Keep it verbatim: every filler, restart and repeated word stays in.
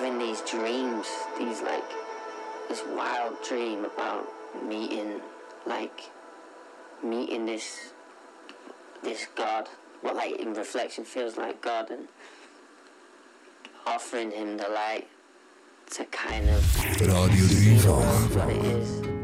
having these dreams, these like, this wild dream about meeting, like, meeting this, this God, what like in reflection feels like God, and offering him the light to kind of Radio see driefach. what it is.